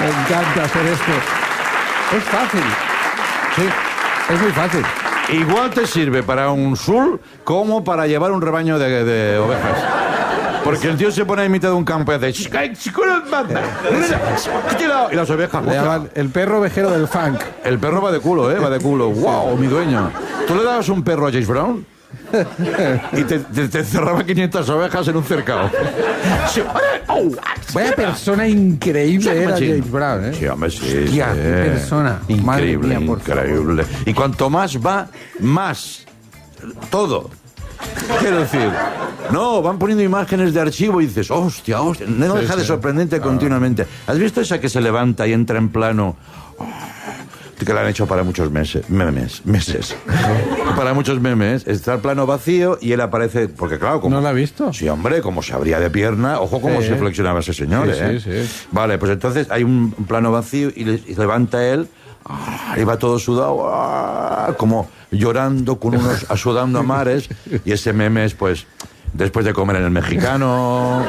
Me encanta hacer esto. Es fácil. Sí, es muy fácil. Igual te sirve para un sul como para llevar un rebaño de ovejas. Porque el tío se pone en mitad de un campo y hace... Y las ovejas... Le llaman el perro ovejero del funk. El perro va de culo, ¿eh? Va de culo. ¡Wow! Mi dueño. ¿Tú le dabas un perro a James Brown? Y te cerraba 500 ovejas en un cercado. Vaya persona increíble era James Brown, ¿eh? Sí, hombre, sí. Hostia, qué persona. Increíble, Madre mía, por increíble. Y cuanto más va, más. Todo. Quiero decir, no, van poniendo imágenes de archivo y dices, hostia, no deja de sorprendente continuamente. ¿Has visto esa que se levanta y entra en plano? Que la han hecho para muchos meses. Para muchos memes. Está el plano vacío y él aparece... Porque claro, como... ¿No la has visto? Sí, hombre, como se abría de pierna. Ojo cómo se flexionaba ese señor, ¿eh? Sí. Vale, pues entonces hay un plano vacío y levanta él... y va todo sudado, como llorando, con unos sudando a mares. Y ese meme es, pues... Después de comer en el mexicano...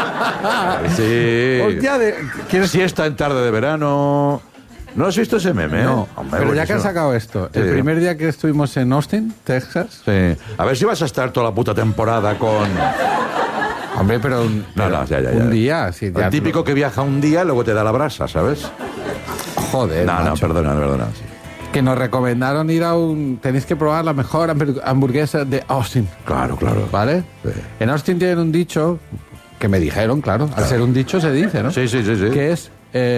Sí. Hostia, ¿Quieres siesta en tarde de verano? ¿No has visto ese meme? No, hombre, pero ya que has sacado esto, Sí. el primer día que estuvimos en Austin, Texas... Sí. A ver si vas a estar toda la puta temporada con... Hombre, pero un, ya. un día... Sí, El típico que viaja un día, luego te da la brasa, ¿sabes? Joder, No, macho. perdona. Sí. Que nos recomendaron ir a un... Tenéis que probar la mejor hamburguesa de Austin. Claro. ¿Vale? Sí. En Austin tienen un dicho, que me dijeron, claro. Al ser un dicho se dice, ¿no? Sí. Que es...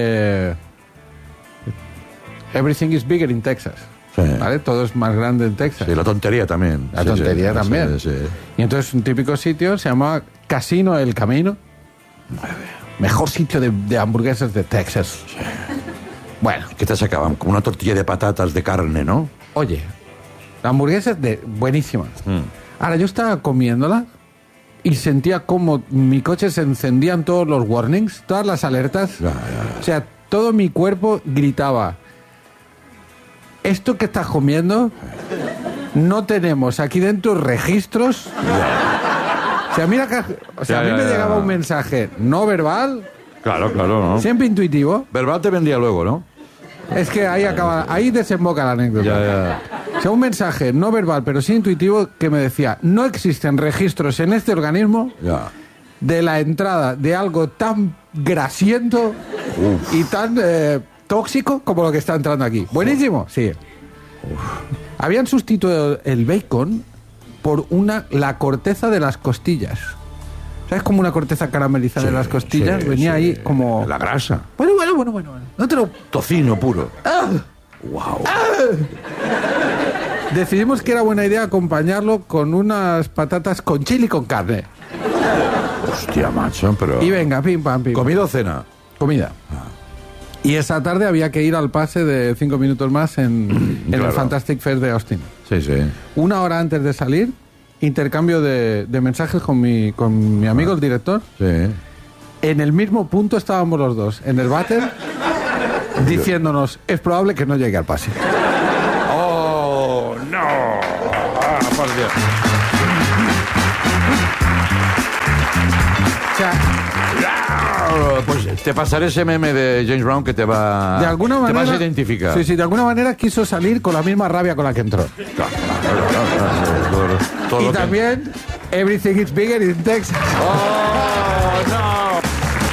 everything is bigger in Texas. Sí. ¿Vale? Todo es más grande en Texas. Sí, la tontería también. La tontería también. Sí. Y entonces un típico sitio se llama Casino El Camino. Mejor sitio de hamburguesas de Texas. Bueno, ¿Qué te sacaban? Como una tortilla de patatas de carne, ¿no? oye, la hamburguesa es buenísima. Ahora, yo estaba comiéndola y sentía como mi coche se encendían todos los warnings, todas las alertas. Ya. O sea, todo mi cuerpo gritaba: esto que estás comiendo, no tenemos aquí dentro registros. O sea, mira que... O sea, a mí me llegaba un mensaje no verbal, Claro, ¿no? siempre intuitivo. Verbal te vendría luego, ¿no? Es que ahí desemboca la anécdota. Ya. O sea, un mensaje no verbal, pero sí intuitivo, que me decía: no existen registros en este organismo Ya. de la entrada de algo tan grasiento y tan tóxico como lo que está entrando aquí. Buenísimo, sí. Habían sustituido el bacon por la corteza de las costillas. ¿Sabes? Como una corteza caramelizada de las costillas. Venía ahí como... La grasa. Bueno. No te lo... Tocino puro. Wow. Decidimos que era buena idea acompañarlo con unas patatas con chili con carne. Hostia, macho, pero... Y venga, pim, pam, pim. ¿Comida o cena? Comida. Y esa tarde había que ir al pase de 5 minutos más en Claro. el Fantastic Fest de Austin. Sí. Una hora antes de salir, intercambio de mensajes con mi amigo, el director. Sí. En el mismo punto estábamos los dos, en el váter, diciéndonos: es probable que no llegue al pase. ¡Oh, no! ¡Ah, por Dios! O sea, Pues te pasaré ese meme de James Brown que te va... de alguna Te manera... vas a identificar. Sí, de alguna manera quiso salir con la misma rabia con la que entró. Claro. Todo Y lo que- también, everything is bigger in Texas. ¡Oh, no!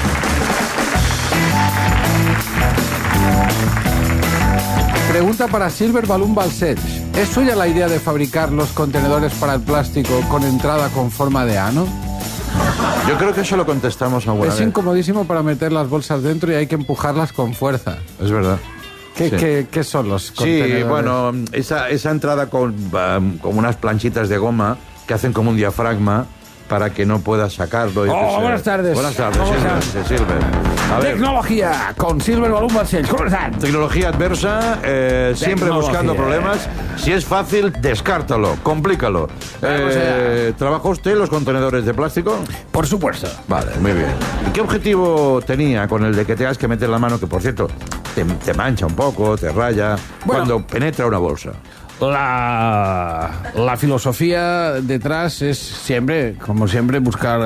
Pregunta para Silver Balloon Balsech. ¿Es suya la idea de fabricar los contenedores para el plástico con entrada con forma de ano? Yo creo que eso lo contestamos alguna Es vez. incomodísimo para meter las bolsas dentro y hay que empujarlas con fuerza. Es verdad. Sí. ¿Qué son los contenedores? Sí, bueno, esa entrada con unas planchitas de goma que hacen como un diafragma para que no puedas sacarlo. Buenas tardes. Buenas tardes, ¿Cómo Silver. estás? Sí, Silver. A ver, Tecnología con Silver Balloon Balsech. ¿Cómo están? tecnología adversa, siempre buscando problemas. Si es fácil, descártalo, complícalo. ¿Trabaja usted en los contenedores de plástico? Por supuesto. Vale, muy bien. ¿Y qué objetivo tenía con el de que tengas que meter la mano, que por cierto te mancha un poco, te raya, Bueno. cuando penetra una bolsa? La filosofía detrás es siempre, como siempre, buscar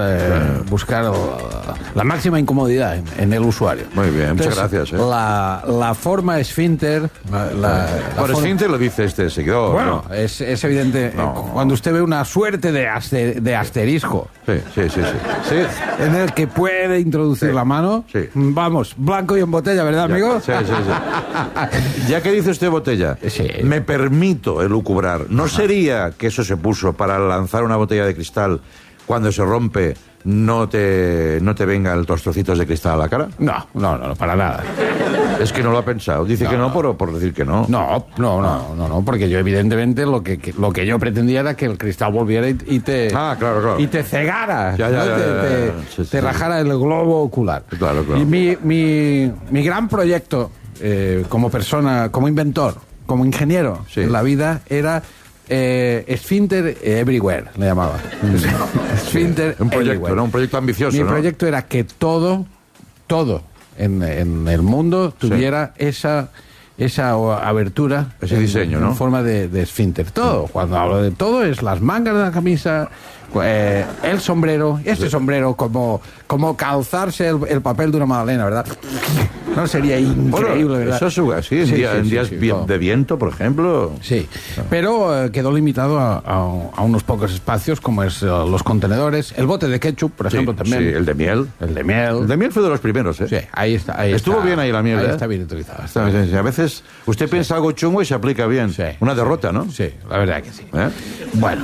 la máxima incomodidad en el usuario. Muy bien, muchas Entonces, gracias. La forma esfínter... Por esfínter lo dice este seguidor. Bueno, ¿no? es evidente. Cuando usted ve una suerte de asterisco Sí. en el que puede introducir la mano, Sí. vamos, blanco y en botella, ¿verdad, amigo? Sí. Ya que dice usted botella, Sí. me permito elucubrar. ¿No sería que eso se puso para lanzar una botella de cristal cuando se rompe, no te vengan los trocitos de cristal a la cara? No, para nada. Es que no lo ha pensado. Dice que no por decir que no. No, porque yo evidentemente lo que yo pretendía era que el cristal volviera y te... Claro. Y te cegara, Ya, ¿no? Sí. Te rajara el globo ocular. Claro. Y mi gran proyecto como persona, como inventor, como ingeniero Sí. en la vida era Esfínter Everywhere, le llamaba. Esfínter Un proyecto, Everywhere. ¿no? Un proyecto ambicioso, Mi ¿no? proyecto era que todo en el mundo tuviera esa abertura, Ese diseño, ¿no? en forma de esfínter. Todo, cuando hablo de todo, es las mangas de la camisa, el sombrero, sombrero, como calzarse el papel de una magdalena, ¿verdad? No sería increíble, ¿verdad? Eso es así, en días todo. de viento, por ejemplo. Sí, pero quedó limitado a unos pocos espacios, como es los contenedores, el bote de ketchup, por ejemplo, también. Sí, el de miel. El de miel. El de miel fue de los primeros, ¿eh? Sí, ahí está. Estuvo bien ahí la miel, Ahí ¿eh? está bien utilizada. Sí. A veces usted piensa algo chungo y se aplica bien. Sí. Una derrota, ¿no? Sí, la verdad que sí. ¿Eh? Bueno,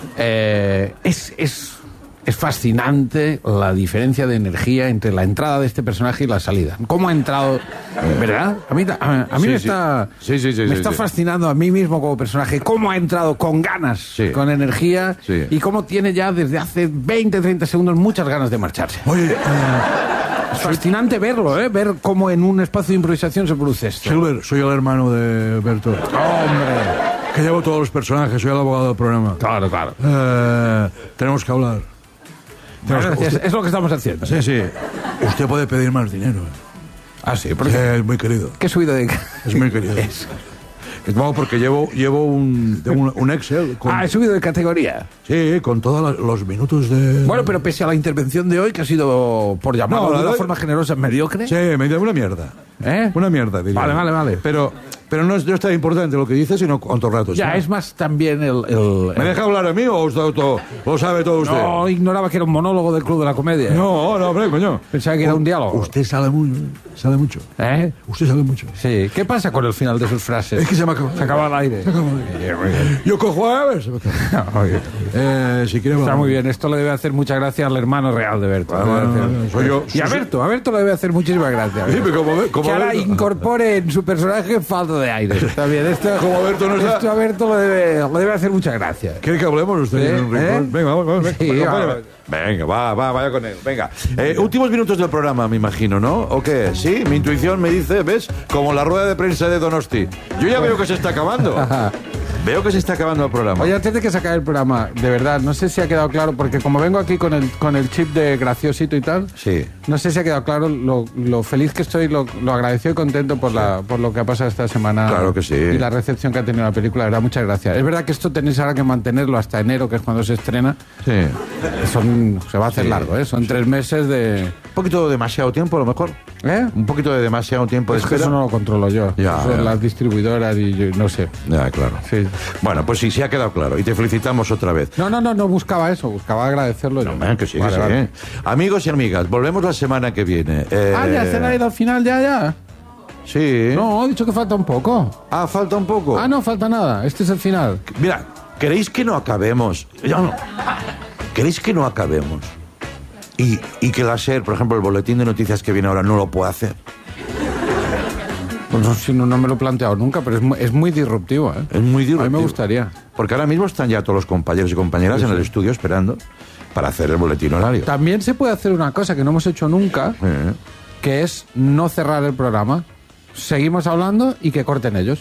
es fascinante la diferencia de energía entre la entrada de este personaje y la salida. ¿Cómo ha entrado? ¿Verdad? A mí Sí, me sí. está, Sí, me está sí. fascinando a mí mismo como personaje. ¿Cómo ha entrado con ganas, Sí. con energía? Sí. Y cómo tiene ya desde hace 20, 30 segundos muchas ganas de marcharse. Oye, Es fascinante verlo, ver cómo en un espacio de improvisación se produce esto. Silver, soy el hermano de Berto. ¡Hombre! Que llevo todos los personajes, soy el abogado del programa. Claro, claro. Tenemos que hablar. Es lo que estamos haciendo. Sí. Usted puede pedir más dinero. Ah, sí, porque... Es muy querido. ¿Qué subida de...? Es muy querido. Vamos, porque llevo un Excel con, He subido de categoría. sí, con todos los minutos de... Bueno, pero pese a la intervención de hoy, que ha sido, por llamarlo No, de la una de- forma generosa, mediocre. Sí, me dio una mierda. ¿Eh? Una mierda, diría. Vale. Pero no es tan importante lo que dice, sino cuánto rato. Ya, está. es más también ¿Me deja hablar a mí o lo sabe todo usted? No, ignoraba que era un monólogo del Club de la Comedia. No, hombre, coño. Pensaba que era un diálogo. Usted sabe mucho. ¿Eh? Usted sabe mucho. Sí. ¿Qué pasa con el final de sus frases? Es que se me acaba. Se acaba el aire. Yo cojo a ver. Se me acaba. Si quiere, Está muy bien. Esto le debe hacer mucha gracia al hermano real de Berto. soy yo. Y a Berto le debe hacer muchísimas gracias. Sí, pero como que ahora Berto- incorpore en su personaje falta de aire. Está bien. Esto, Como Berto no está- esto a Berto le debe hacer mucha gracia. ¿Quiere que hablemos usted? ¿Eh? en un rincón? ¿Eh? Venga, vamos. Sí, acompáñame. Venga, vaya con él. Venga. Últimos minutos del programa, me imagino, ¿no? ¿O qué? Sí, mi intuición me dice, ¿ves? Como la rueda de prensa de Donosti. Yo ya veo que se está acabando. Veo que se está acabando el programa. Oye, antes de que se acabe el programa, de verdad, no sé si ha quedado claro, porque como vengo aquí con el chip de graciosito y tal, Sí. no sé si ha quedado claro lo feliz que estoy, lo agradecido y contento por lo que ha pasado esta semana. Claro que sí. Y la recepción que ha tenido la película, de verdad, muchas gracias. Es verdad que esto tenéis ahora que mantenerlo hasta enero, que es cuando se estrena. Sí. Se va a hacer Sí. largo, ¿eh? Son 3 meses de... Un poquito demasiado tiempo, a lo mejor. ¿Eh? Un poquito de demasiado tiempo de Es que espera. eso no lo controlo yo. Ya, Son ya. las distribuidoras y yo no sé. Ya, claro. Sí. Bueno, pues sí ha quedado claro. Y te felicitamos otra vez. No buscaba eso, buscaba agradecerlo. yo. Que sí, Vale, que sí. vale. Amigos y amigas, volvemos la semana que viene. Ya se ha ido al final, ya. Sí. No, he dicho que falta un poco. Falta un poco. No falta nada. Este es el final. Mira, ¿queréis que no acabemos? Yo no. ¿Queréis que no acabemos? Y que la SER, por ejemplo, el boletín de noticias que viene ahora no lo puede hacer. Pues no me lo he planteado nunca, pero es muy disruptivo, ¿eh? Es muy divertido. A mí me gustaría. Porque ahora mismo están ya todos los compañeros y compañeras en el estudio esperando para hacer el boletín horario. También se puede hacer una cosa que no hemos hecho nunca, que es no cerrar el programa. Seguimos hablando y que corten ellos.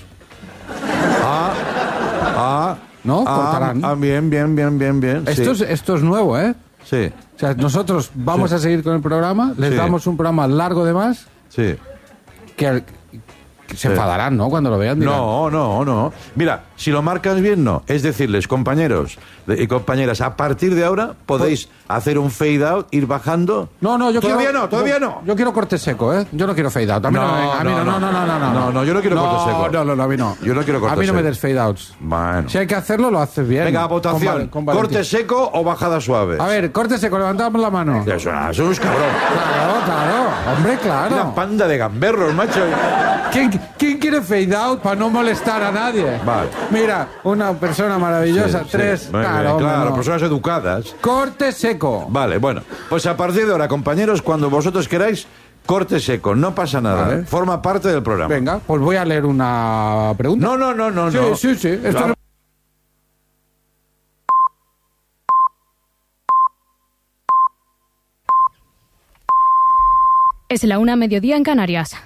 ¿No? Cortarán. Bien. Esto es nuevo, ¿eh? Sí, O sea, nosotros vamos a seguir con el programa, les Sí. damos un programa largo de más, sí. que Se enfadarán, ¿no? Cuando lo vean. Dirán, No. Mira, si lo marcas bien, no. Es decirles, compañeros y compañeras, a partir de ahora podéis hacer un fade out, ir bajando. No, yo todavía quiero... no. Yo quiero corte seco, ¿eh? Yo no quiero fade out. A mí No, yo no quiero corte seco. No, a mí no. Yo no quiero corte seco. A mí no me des fade outs. Bueno. Si hay que hacerlo, lo haces bien. Venga, votación. ¿Corte seco o bajada suave? A ver, corte seco, levantamos la mano. Eso es cabrón. Claro. Hombre, claro. Una panda de gamberros, macho. ¿Quién quiere fade out para no molestar a nadie? Vale. Mira, una persona maravillosa, Sí. tres. Claro, personas educadas. Corte seco. Vale, bueno. Pues a partir de ahora, compañeros, cuando vosotros queráis, corte seco. No pasa nada. Vale. Forma parte del programa. Venga, pues voy a leer una pregunta. No. Sí. Esto Es la 1:00 en Canarias.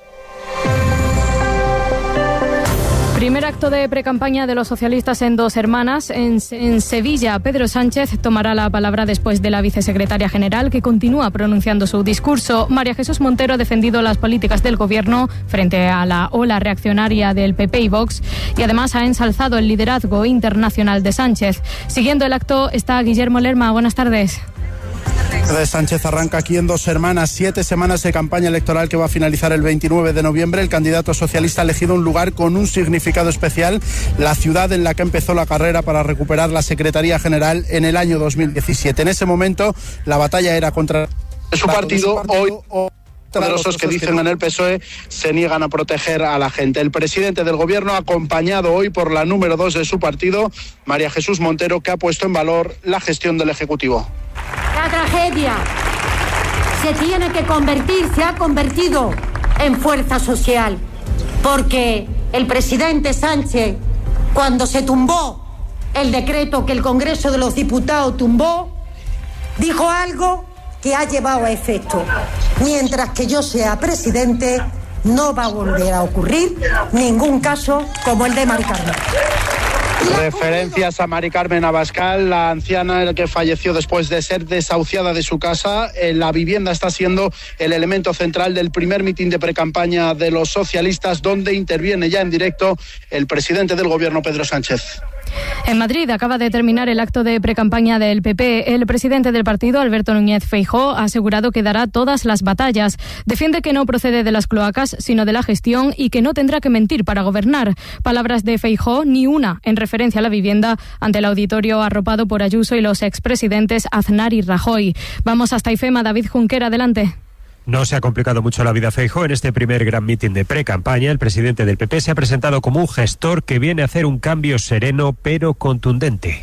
Primer acto de precampaña de los socialistas en Dos Hermanas. En Sevilla, Pedro Sánchez tomará la palabra después de la vicesecretaria general, que continúa pronunciando su discurso. María Jesús Montero ha defendido las políticas del gobierno frente a la ola reaccionaria del PP y Vox, y además ha ensalzado el liderazgo internacional de Sánchez. Siguiendo el acto está Guillermo Lerma. Buenas tardes. Sánchez arranca aquí en Dos Hermanas, 7 semanas de campaña electoral que va a finalizar el 29 de noviembre. El candidato socialista ha elegido un lugar con un significado especial, la ciudad en la que empezó la carrera para recuperar la Secretaría General en el año 2017. En ese momento la batalla era contra su partido. Hoy poderosos que dicen en el PSOE se niegan a proteger a la gente. El presidente del gobierno, acompañado hoy por la número 2 de su partido, María Jesús Montero, que ha puesto en valor la gestión del Ejecutivo. La tragedia se ha convertido en fuerza social, porque el presidente Sánchez, cuando se tumbó el decreto que el Congreso de los Diputados tumbó, dijo algo que ha llevado a efecto. Mientras que yo sea presidente, no va a volver a ocurrir ningún caso como el de Mari Carmen. Referencias a Mari Carmen Abascal, la anciana que falleció después de ser desahuciada de su casa. La vivienda está siendo el elemento central del primer mitin de precampaña de los socialistas, donde interviene ya en directo el presidente del gobierno, Pedro Sánchez. En Madrid acaba de terminar el acto de precampaña del PP. El presidente del partido, Alberto Núñez Feijóo, ha asegurado que dará todas las batallas. Defiende que no procede de las cloacas, sino de la gestión, y que no tendrá que mentir para gobernar. Palabras de Feijóo, ni una en referencia a la vivienda, ante el auditorio arropado por Ayuso y los expresidentes Aznar y Rajoy. Vamos hasta IFEMA. David Junquera, adelante. No se ha complicado mucho la vida a Feijóo. En este primer gran mitin de pre-campaña, el presidente del PP se ha presentado como un gestor que viene a hacer un cambio sereno pero contundente.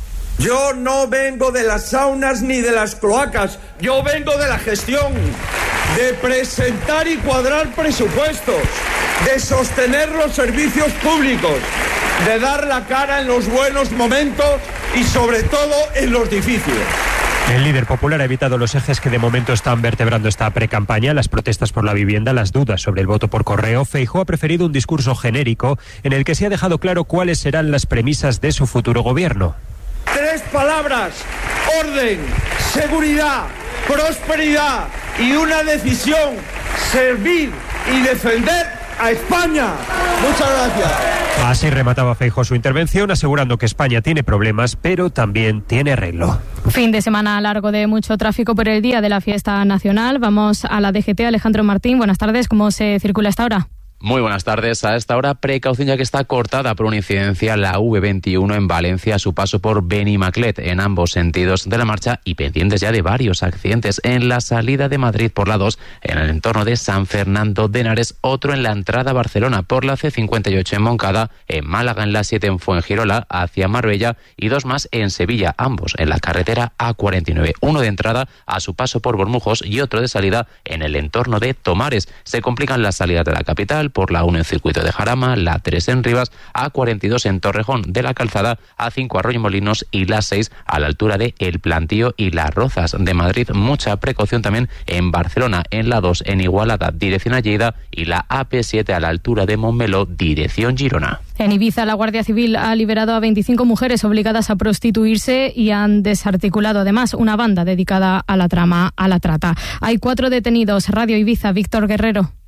Yo no vengo de las saunas ni de las cloacas, yo vengo de la gestión, de presentar y cuadrar presupuestos, de sostener los servicios públicos, de dar la cara en los buenos momentos y sobre todo en los difíciles. El líder popular ha evitado los ejes que de momento están vertebrando esta precampaña: las protestas por la vivienda, las dudas sobre el voto por correo. Feijóo ha preferido un discurso genérico en el que se ha dejado claro cuáles serán las premisas de su futuro gobierno. 3 palabras: orden, seguridad, prosperidad y una decisión: servir y defender a España. Muchas gracias. Así remataba Feijóo su intervención, asegurando que España tiene problemas, pero también tiene arreglo. Fin de semana largo de mucho tráfico por el día de la fiesta nacional. Vamos a la DGT. Alejandro Martín, buenas tardes. ¿Cómo se circula esta hora? Muy buenas tardes. A esta hora, precaución ya que está cortada por una incidencia la V21 en Valencia a su paso por Benimaclet en ambos sentidos de la marcha, y pendientes ya de varios accidentes en la salida de Madrid por la 2 en el entorno de San Fernando de Henares, otro en la entrada a Barcelona por la C58 en Moncada, en Málaga en la 7 en Fuengirola hacia Marbella, y 2 más en Sevilla, ambos en la carretera A49, uno de entrada a su paso por Bormujos y otro de salida en el entorno de Tomares. Se complican las salidas de la capital por la 1 en Circuito de Jarama, la 3 en Rivas, A42 en Torrejón de la Calzada, A5 Arroyomolinos y la 6 a la altura de El Plantío y Las Rozas de Madrid. Mucha precaución también en Barcelona, en la 2 en Igualada, dirección a Lleida, y la AP7 a la altura de Montmeló, dirección Girona. En Ibiza, la Guardia Civil ha liberado a 25 mujeres obligadas a prostituirse y han desarticulado además una banda dedicada a la trata. Hay 4 detenidos. Radio Ibiza, Víctor Guerrero.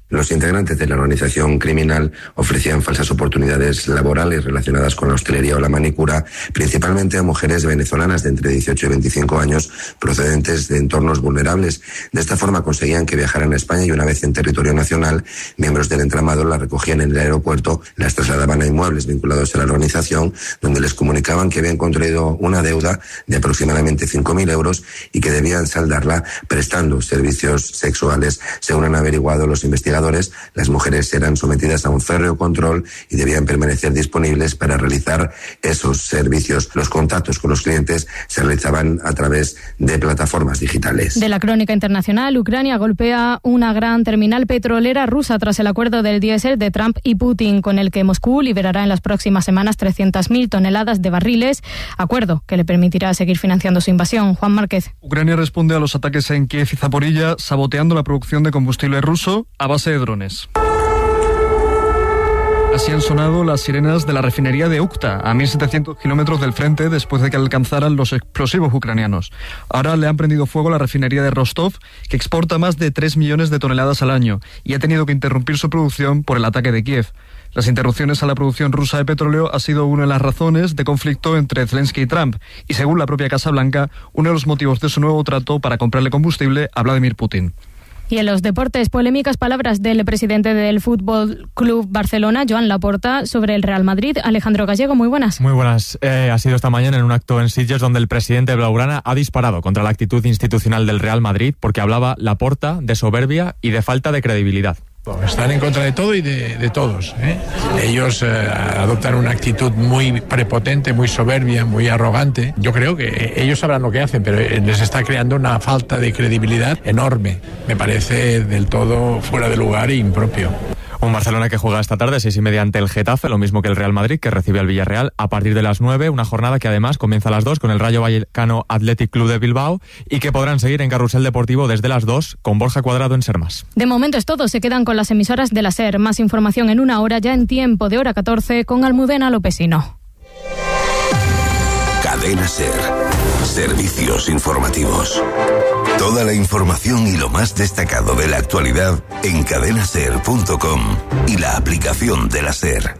Los integrantes de la organización criminal ofrecían falsas oportunidades laborales relacionadas con la hostelería o la manicura, principalmente a mujeres venezolanas de entre 18 y 25 años procedentes de entornos vulnerables. De esta forma conseguían que viajaran a España y una vez en territorio nacional, miembros del entramado las recogían en el aeropuerto, las trasladaban a inmuebles vinculados a la organización, donde les comunicaban que habían contraído una deuda de aproximadamente 5.000 euros y que debían saldarla prestando servicios sexuales. Según han averiguado los investigadores, las mujeres eran sometidas a un férreo control y debían permanecer disponibles para realizar esos servicios. Los contactos con los clientes se realizaban a través de plataformas digitales. De la crónica internacional, Ucrania golpea una gran terminal petrolera rusa tras el acuerdo del diésel de Trump y Putin, con el que Moscú liberará en las próximas semanas 300.000 toneladas de barriles, acuerdo que le permitirá seguir financiando su invasión. Juan Márquez. Ucrania responde a los ataques en Kiev y Zaporilla, saboteando la producción de combustible ruso a base de drones. Así han sonado las sirenas de la refinería de Ukta, a 1.700 kilómetros del frente, después de que alcanzaran los explosivos ucranianos. Ahora le han prendido fuego a la refinería de Rostov, que exporta más de 3 millones de toneladas al año, y ha tenido que interrumpir su producción por el ataque de Kiev. Las interrupciones a la producción rusa de petróleo ha sido una de las razones de conflicto entre Zelensky y Trump, y según la propia Casa Blanca, uno de los motivos de su nuevo trato para comprarle combustible a Vladimir Putin. Y en los deportes, polémicas palabras del presidente del Fútbol Club Barcelona, Joan Laporta, sobre el Real Madrid. Alejandro Gallego, muy buenas. Muy buenas. Ha sido esta mañana en un acto en Sitges donde el presidente blaugrana ha disparado contra la actitud institucional del Real Madrid porque hablaba Laporta de soberbia y de falta de credibilidad. Están en contra de todo y de todos, ¿eh? Ellos adoptan una actitud muy prepotente, muy soberbia, muy arrogante. Yo creo que ellos sabrán lo que hacen, pero les está creando una falta de credibilidad enorme. Me parece del todo fuera de lugar e impropio. Un Barcelona que juega esta tarde, 6:30 ante el Getafe, lo mismo que el Real Madrid, que recibe al Villarreal a partir de las 9, una jornada que además comienza a las 2 con el Rayo Vallecano Athletic Club de Bilbao y que podrán seguir en Carrusel Deportivo desde las 2 con Borja Cuadrado en Sermas. De momento es todo, se quedan con las emisoras de la SER. Más información en una hora, ya en tiempo de hora 14, con Almudena Lopesino. Cadena SER. Servicios informativos. Toda la información y lo más destacado de la actualidad en cadenaser.com y la aplicación de la SER.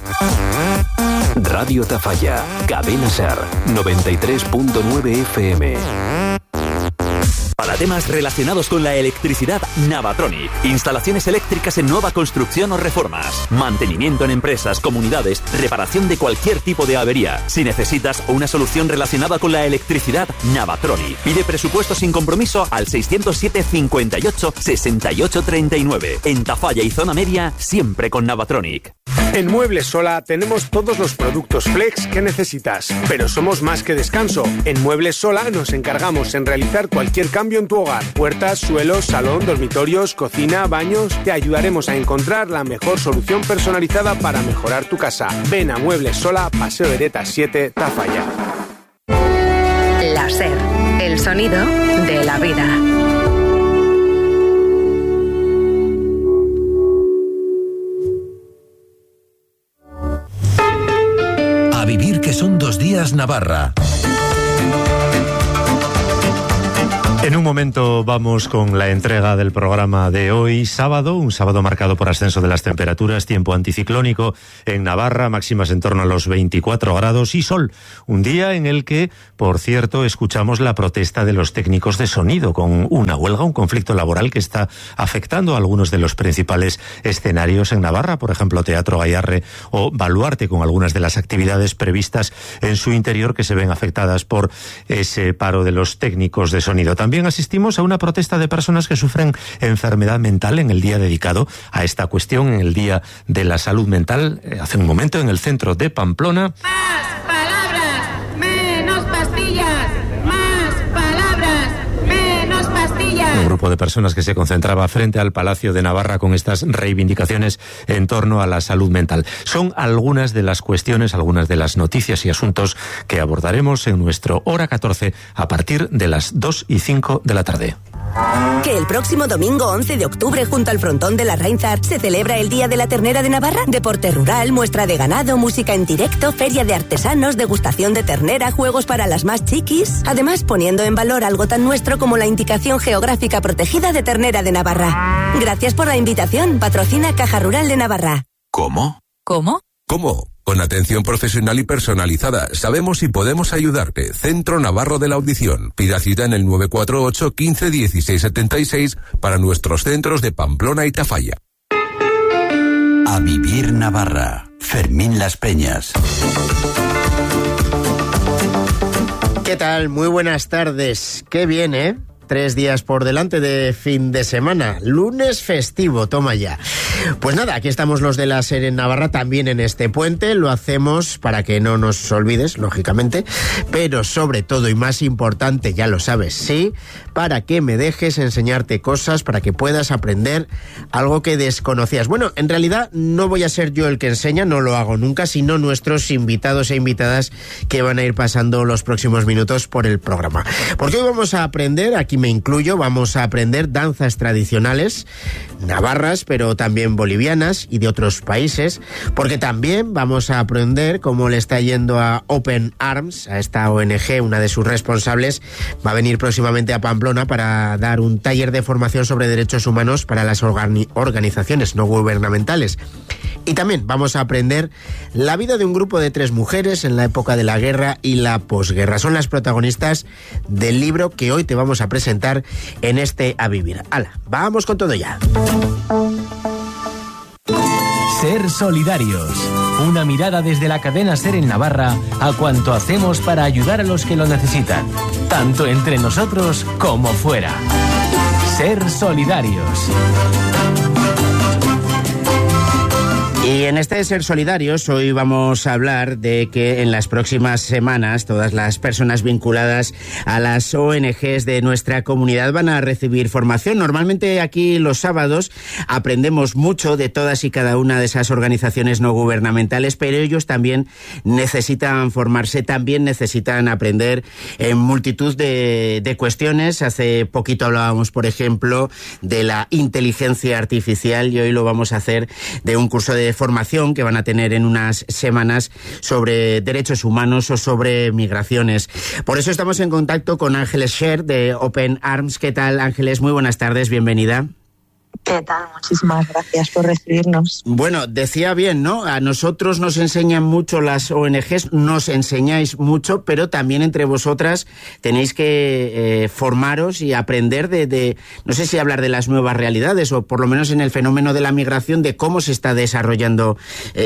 Radio Tafalla, Cadena SER, 93.9 FM. Para temas relacionados con la electricidad, Navatronic. Instalaciones eléctricas en nueva construcción o reformas. Mantenimiento en empresas, comunidades, reparación de cualquier tipo de avería. Si necesitas una solución relacionada con la electricidad, Navatronic. Pide presupuesto sin compromiso al 607 58 68 39. En Tafalla y zona media, siempre con Navatronic. En Muebles Sola tenemos todos los productos Flex que necesitas, pero somos más que descanso. En Muebles Sola nos encargamos en realizar cualquier cambio en tu hogar. Puertas, suelos, salón, dormitorios, cocina, baños. Te ayudaremos a encontrar la mejor solución personalizada para mejorar tu casa. Ven a Muebles Sola, Paseo Heretas 7, Tafalla. La SER, el sonido de la vida. Vivir que son 2 días Navarra. En un momento vamos con la entrega del programa de hoy, sábado, un sábado marcado por ascenso de las temperaturas, tiempo anticiclónico en Navarra, máximas en torno a los 24 grados y sol. Un día en el que, por cierto, escuchamos la protesta de los técnicos de sonido con una huelga, un conflicto laboral que está afectando a algunos de los principales escenarios en Navarra, por ejemplo, Teatro Gayarre o Baluarte, con algunas de las actividades previstas en su interior que se ven afectadas por ese paro de los técnicos de sonido. También asistimos a una protesta de personas que sufren enfermedad mental en el día dedicado a esta cuestión, en el Día de la Salud Mental, hace un momento en el centro de Pamplona. Más palabras, menos pastillas. Más palabras, menos pastillas. Un grupo de personas que se concentraba frente al Palacio de Navarra con estas reivindicaciones en torno a la salud mental. Son algunas de las cuestiones, algunas de las noticias y asuntos que abordaremos en nuestro Hora 14 a partir de las 2:05 de la tarde. Que el próximo domingo 11 de octubre, junto al frontón de la Reinzar, se celebra el Día de la Ternera de Navarra. Deporte rural, muestra de ganado, música en directo, feria de artesanos, degustación de ternera, juegos para las más chiquis. Además, poniendo en valor algo tan nuestro como la indicación geográfica protegida de Ternera de Navarra. Gracias por la invitación. Patrocina Caja Rural de Navarra. ¿Cómo? ¿Cómo? ¿Cómo? Con atención profesional y personalizada. Sabemos si podemos ayudarte. Centro Navarro de la Audición. Pida cita en el 948 15 16 76 para nuestros centros de Pamplona y Tafalla. A vivir Navarra. Fermín Las Peñas. ¿Qué tal? Muy buenas tardes. Qué bien, ¿eh? 3 días por delante de fin de semana. Lunes festivo, toma ya. Pues nada, aquí estamos los de la SER en Navarra también en este puente. Lo hacemos para que no nos olvides, lógicamente, pero sobre todo y más importante, ya lo sabes, sí, para que me dejes enseñarte cosas, para que puedas aprender algo que desconocías. Bueno, en realidad no voy a ser yo el que enseña, no lo hago nunca, sino nuestros invitados e invitadas que van a ir pasando los próximos minutos por el programa. Porque hoy vamos a aprender, aquí me incluyo, vamos a aprender danzas tradicionales navarras, pero también bolivianas y de otros países, porque también vamos a aprender cómo le está yendo a Open Arms, a esta ONG, una de sus responsables, va a venir próximamente a Pamplona para dar un taller de formación sobre derechos humanos para las organizaciones no gubernamentales. Y también vamos a aprender la vida de un grupo de 3 mujeres en la época de la guerra y la posguerra. Son las protagonistas del libro que hoy te vamos a presentar en este A Vivir. ¡Hala! Vamos con todo ya. Ser solidarios. Una mirada desde la cadena SER en Navarra a cuanto hacemos para ayudar a los que lo necesitan, tanto entre nosotros como fuera. Ser solidarios. Y en este Ser Solidarios hoy vamos a hablar de que en las próximas semanas todas las personas vinculadas a las ONGs de nuestra comunidad van a recibir formación. Normalmente aquí los sábados aprendemos mucho de todas y cada una de esas organizaciones no gubernamentales, pero ellos también necesitan formarse, también necesitan aprender en multitud de cuestiones. Hace poquito hablábamos, por ejemplo, de la inteligencia artificial y hoy lo vamos a hacer de un curso de formación que van a tener en unas semanas sobre derechos humanos o sobre migraciones. Por eso estamos en contacto con Ángeles Scher de Open Arms. ¿Qué tal, Ángeles? Muy buenas tardes, bienvenida. ¿Qué tal? Muchísimas gracias por recibirnos. Bueno, decía bien, ¿no? A nosotros nos enseñan mucho las ONGs, nos enseñáis mucho, pero también entre vosotras tenéis que formaros y aprender de, no sé si hablar de las nuevas realidades o por lo menos en el fenómeno de la migración, de cómo se está desarrollando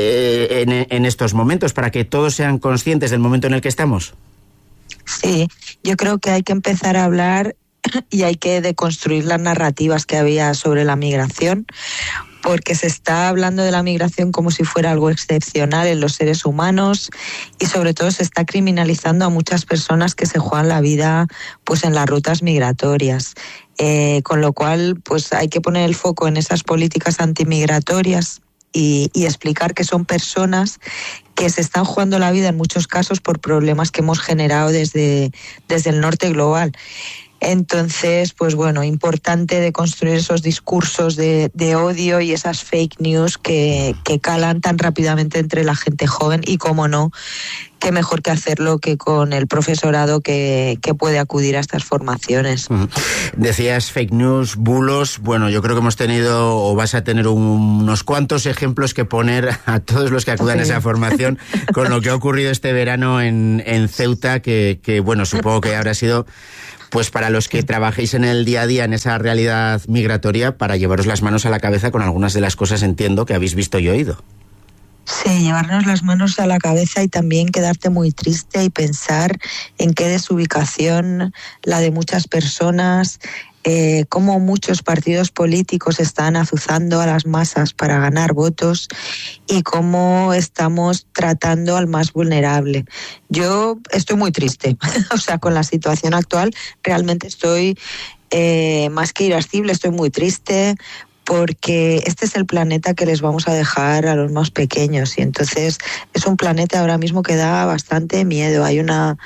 en estos momentos, para que todos sean conscientes del momento en el que estamos. Sí, yo creo que hay que empezar a hablar y hay que deconstruir las narrativas que había sobre la migración, porque se está hablando de la migración como si fuera algo excepcional en los seres humanos y sobre todo se está criminalizando a muchas personas que se juegan la vida pues en las rutas migratorias. Con lo cual pues hay que poner el foco en esas políticas antimigratorias y explicar que son personas que se están jugando la vida en muchos casos por problemas que hemos generado desde el norte global. Entonces, pues bueno, importante de construir esos discursos de odio y esas fake news que calan tan rápidamente entre la gente joven y, cómo no, qué mejor que hacerlo que con el profesorado que puede acudir a estas formaciones. Decías fake news, bulos. Bueno, yo creo que hemos tenido o vas a tener unos cuantos ejemplos que poner a todos los que acudan a esa formación con lo que ha ocurrido este verano en Ceuta, que bueno, supongo que habrá sido pues para los que trabajéis en el día a día en esa realidad migratoria, para llevaros las manos a la cabeza con algunas de las cosas, entiendo, que habéis visto y oído. Sí, llevarnos las manos a la cabeza y también quedarte muy triste y pensar en qué desubicación la de muchas personas, cómo muchos partidos políticos están azuzando a las masas para ganar votos y cómo estamos tratando al más vulnerable. Yo estoy muy triste, o sea, con la situación actual realmente estoy más que irascible, estoy muy triste, porque este es el planeta que les vamos a dejar a los más pequeños y entonces es un planeta ahora mismo que da bastante miedo. Hay una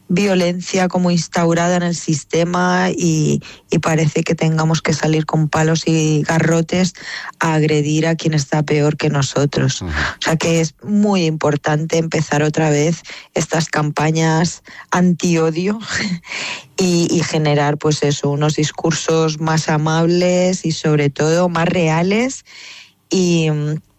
violencia como instaurada en el sistema y parece que tengamos que salir con palos y garrotes a agredir a quien está peor que nosotros. O sea que es muy importante empezar otra vez estas campañas anti-odio y generar pues eso, unos discursos más amables y sobre todo más reales y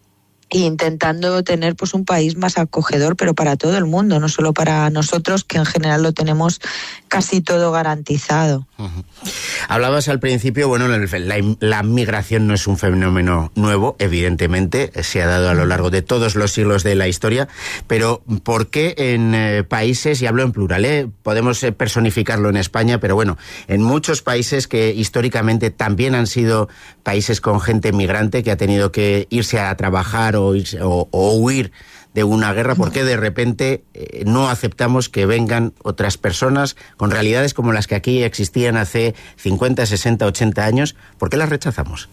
intentando tener pues un país más acogedor, pero para todo el mundo, no solo para nosotros, que en general lo tenemos casi todo garantizado. Hablabas al principio, bueno, la migración no es un fenómeno nuevo, evidentemente, se ha dado a lo largo de todos los siglos de la historia, pero ¿por qué en países, y hablo en plural, podemos personificarlo en España, pero bueno, en muchos países que históricamente también han sido países con gente migrante que ha tenido que irse a trabajar o huir de una guerra, ¿por qué de repente no aceptamos que vengan otras personas con realidades como las que aquí existían hace 50, 60, 80 años? ¿Por qué las rechazamos?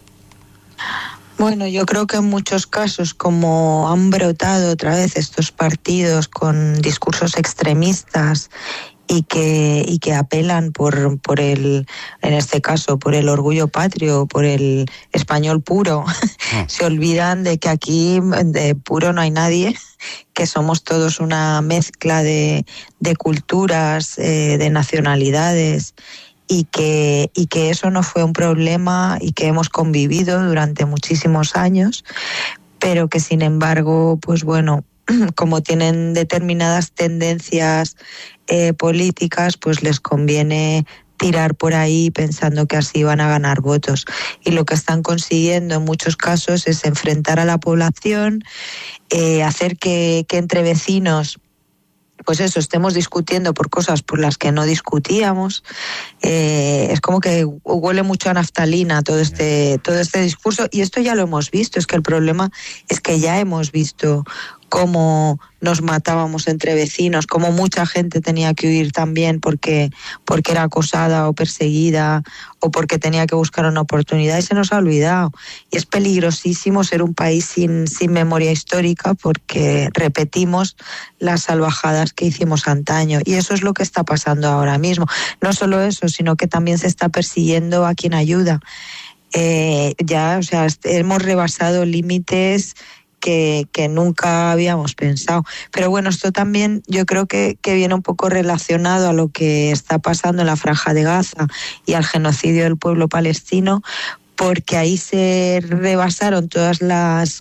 Bueno, yo creo que en muchos casos, como han brotado otra vez estos partidos con discursos extremistas y que apelan por el, en este caso, por el orgullo patrio, por el español puro, se olvidan de que aquí de puro no hay nadie, que somos todos una mezcla de culturas, de nacionalidades, y que eso no fue un problema y que hemos convivido durante muchísimos años, pero que sin embargo, pues bueno, como tienen determinadas tendencias políticas, pues les conviene tirar por ahí pensando que así van a ganar votos. Y lo que están consiguiendo en muchos casos es enfrentar a la población, hacer que entre vecinos, pues eso, estemos discutiendo por cosas por las que no discutíamos. Es como que huele mucho a naftalina todo este discurso, y esto ya lo hemos visto. Es que el problema es que ya hemos visto cómo nos matábamos entre vecinos, cómo mucha gente tenía que huir también porque era acosada o perseguida o porque tenía que buscar una oportunidad, y se nos ha olvidado. Y es peligrosísimo ser un país sin memoria histórica, porque repetimos las salvajadas que hicimos antaño, y eso es lo que está pasando ahora mismo. No solo eso, sino que también se está persiguiendo a quien ayuda. O sea, hemos rebasado límites que nunca habíamos pensado. Pero bueno, esto también yo creo que viene un poco relacionado a lo que está pasando en la Franja de Gaza y al genocidio del pueblo palestino, porque ahí se rebasaron todas las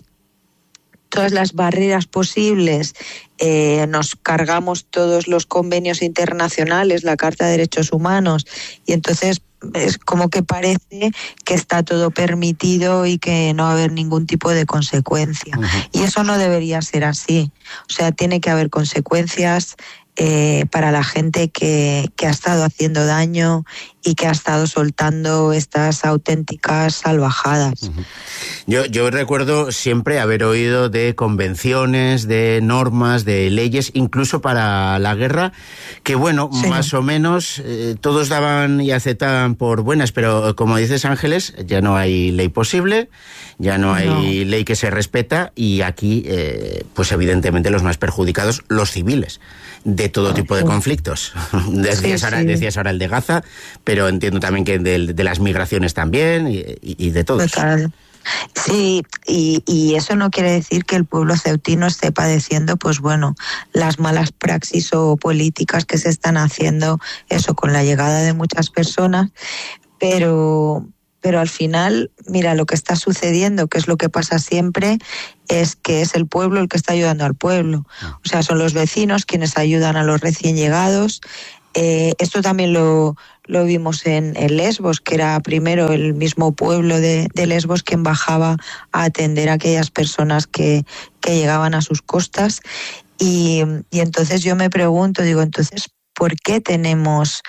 barreras posibles, nos cargamos todos los convenios internacionales, la Carta de Derechos Humanos, y entonces es como que parece que está todo permitido y que no va a haber ningún tipo de consecuencia. Y eso no debería ser así. O sea, tiene que haber consecuencias para la gente que ha estado haciendo daño y que ha estado soltando estas auténticas salvajadas. Yo recuerdo siempre haber oído de convenciones, de normas, de leyes, incluso para la guerra, que bueno, sí, más o menos todos daban y aceptaban por buenas, pero como dices, Ángeles, ya no hay ley posible, ya no hay ley que se respeta, y aquí, pues evidentemente los más perjudicados, los civiles, de todo tipo de conflictos. Decías ahora el de Gaza, pero entiendo también que de las migraciones también, y de todos. Total. Sí, y eso no quiere decir que el pueblo ceutino esté padeciendo, pues bueno, las malas praxis o políticas que se están haciendo, eso, con la llegada de muchas personas, pero al final, mira, lo que está sucediendo, que es lo que pasa siempre, es que es el pueblo el que está ayudando al pueblo. O sea, son los vecinos quienes ayudan a los recién llegados. Esto también lo vimos en Lesbos, que era primero el mismo pueblo de Lesbos quien bajaba a atender a aquellas personas que llegaban a sus costas. Y entonces yo me pregunto, digo, entonces, ¿por qué tenemos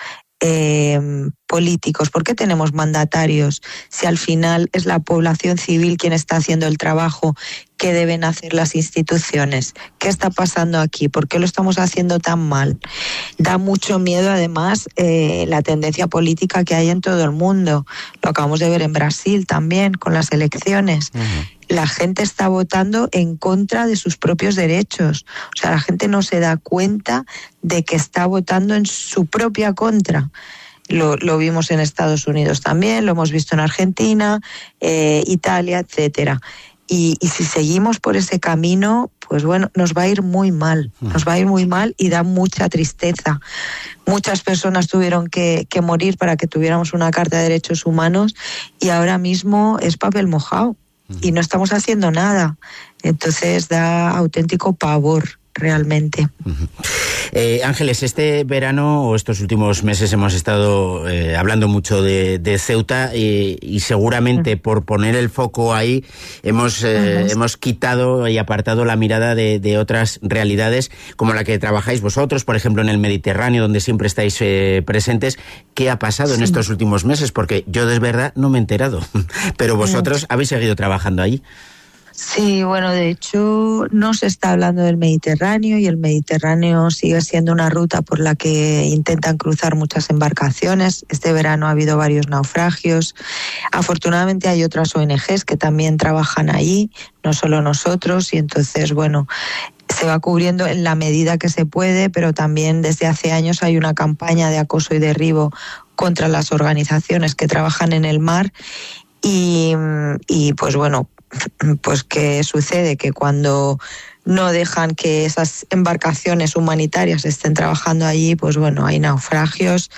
políticos? ¿Por qué tenemos mandatarios si al final es la población civil quien está haciendo el trabajo que deben hacer las instituciones? ¿Qué está pasando aquí? ¿Por qué lo estamos haciendo tan mal? Da mucho miedo, además, la tendencia política que hay en todo el mundo. Lo acabamos de ver en Brasil también, con las elecciones. la gente está votando en contra de sus propios derechos. O sea, la gente no se da cuenta de que está votando en su propia contra. Lo vimos en Estados Unidos también, lo hemos visto en Argentina, Italia, etcétera. Y si seguimos por ese camino, pues bueno, nos va a ir muy mal. Nos va a ir muy mal y da mucha tristeza. Muchas personas tuvieron que morir para que tuviéramos una Carta de Derechos Humanos y ahora mismo es papel mojado y no estamos haciendo nada. Entonces da auténtico pavor. Realmente. Ángeles, este verano o estos últimos meses hemos estado hablando mucho de Ceuta y seguramente por poner el foco ahí hemos quitado y apartado la mirada de otras realidades como la que trabajáis vosotros, por ejemplo en el Mediterráneo, donde siempre estáis presentes. ¿Qué ha pasado en estos últimos meses? Porque yo de verdad no me he enterado, pero vosotros habéis seguido trabajando ahí. Sí, bueno, de hecho no se está hablando del Mediterráneo y el Mediterráneo sigue siendo una ruta por la que intentan cruzar muchas embarcaciones. Este verano ha habido varios naufragios. Afortunadamente hay otras ONGs que también trabajan allí, no solo nosotros, y entonces, bueno, se va cubriendo en la medida que se puede, pero también desde hace años hay una campaña de acoso y derribo contra las organizaciones que trabajan en el mar y pues bueno, pues ¿qué sucede? Que cuando no dejan que esas embarcaciones humanitarias estén trabajando allí, pues bueno, hay naufragios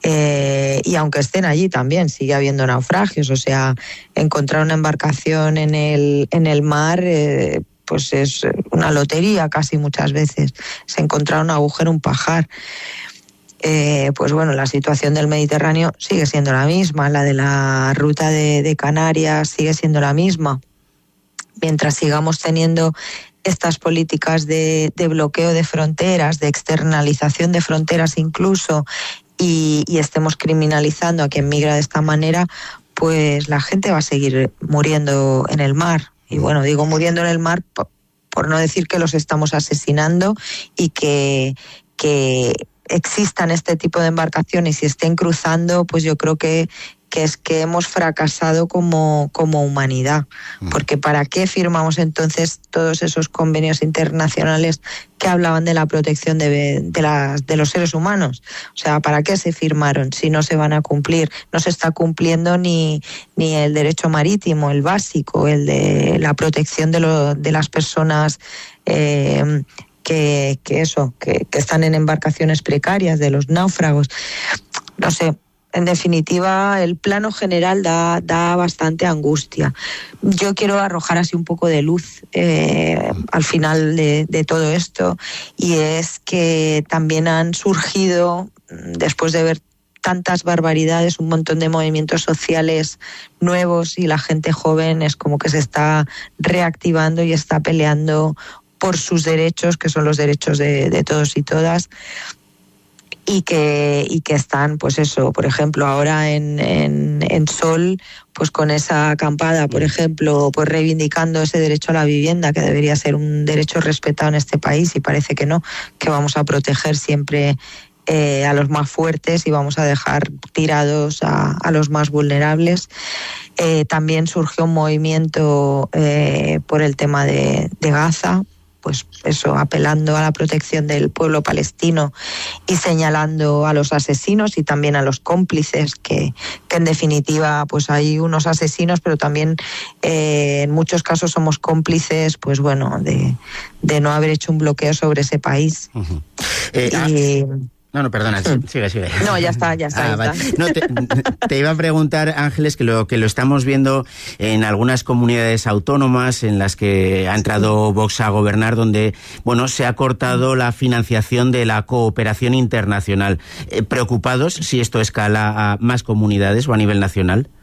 y aunque estén allí también sigue habiendo naufragios. O sea, encontrar una embarcación en el mar pues es una lotería casi muchas veces. Es encontrar un agujero, un pajar. Pues bueno, la situación del Mediterráneo sigue siendo la misma, la de la ruta de Canarias sigue siendo la misma. Mientras sigamos teniendo estas políticas de bloqueo de fronteras, de externalización de fronteras incluso, y estemos criminalizando a quien migra de esta manera, pues la gente va a seguir muriendo en el mar. Y bueno, digo muriendo en el mar por no decir que los estamos asesinando y que existan este tipo de embarcaciones y estén cruzando, pues yo creo que es que hemos fracasado como humanidad. Porque ¿para qué firmamos entonces todos esos convenios internacionales que hablaban de la protección de los seres humanos? O sea, ¿para qué se firmaron si no se van a cumplir? No se está cumpliendo ni el derecho marítimo, el básico, el de la protección de las personas que están en embarcaciones precarias, de los náufragos. No sé. En definitiva, el plano general da bastante angustia. Yo quiero arrojar así un poco de luz al final de todo esto, y es que también han surgido, después de ver tantas barbaridades, un montón de movimientos sociales nuevos, y la gente joven es como que se está reactivando y está peleando por sus derechos, que son los derechos de todos y todas. Y que están, pues eso, por ejemplo, ahora en Sol, pues con esa acampada, por ejemplo, pues reivindicando ese derecho a la vivienda, que debería ser un derecho respetado en este país, y parece que no, que vamos a proteger siempre a los más fuertes y vamos a dejar tirados a los más vulnerables. También surgió un movimiento por el tema de Gaza, pues eso, apelando a la protección del pueblo palestino y señalando a los asesinos y también a los cómplices, que en definitiva pues hay unos asesinos, pero también en muchos casos somos cómplices, pues bueno, de no haber hecho un bloqueo sobre ese país. No, perdona, sigue. No, ya está. Vale. No, te iba a preguntar, Ángeles, que lo estamos viendo en algunas comunidades autónomas en las que ha entrado Vox a gobernar, donde, bueno, se ha cortado la financiación de la cooperación internacional. ¿Preocupados si esto escala a más comunidades o a nivel nacional?